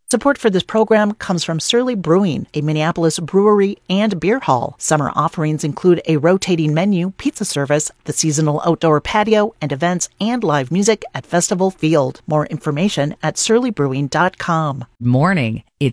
Support for this program comes from Surly Brewing, a Minneapolis brewery and beer hall. Summer offerings include a rotating menu, pizza service, the seasonal outdoor patio, and events and live music at Festival Field. More information at surlybrewing.com. Morning. It's